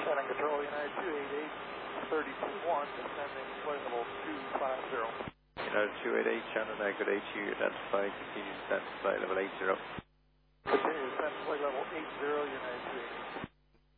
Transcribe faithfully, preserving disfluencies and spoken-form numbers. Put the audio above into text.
Center Control, United two eighty-eight, thirty-two one, descending flight level two five zero. United two eighty-eight, Shannon, I could H U, identify, continue descent flight level eight zero. Continue descent flight level eight zero, United